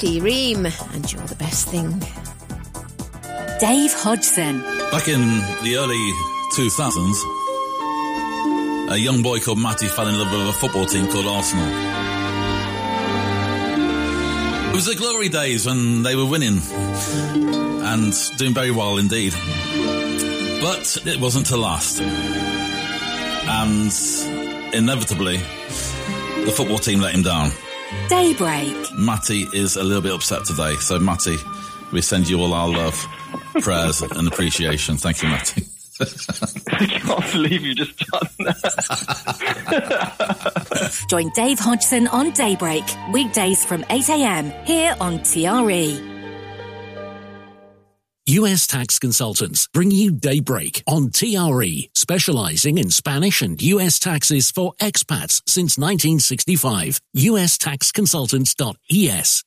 Matty Ream, and you're the best thing. Dave Hodgson. Back in the early 2000s, a young boy called Matty fell in love with a football team called Arsenal. It was the glory days when they were winning and doing very well indeed. But it wasn't to last. And inevitably, the football team let him down. Daybreak. Matty is a little bit upset today. So, Matty, we send you all our love, prayers and appreciation. Thank you, Matty. I can't believe you just done that. Join Dave Hodgson on Daybreak, weekdays from 8 a.m. here on TRE. US Tax Consultants bring you Daybreak on TRE, specializing in Spanish and US taxes for expats since 1965. USTaxConsultants.es.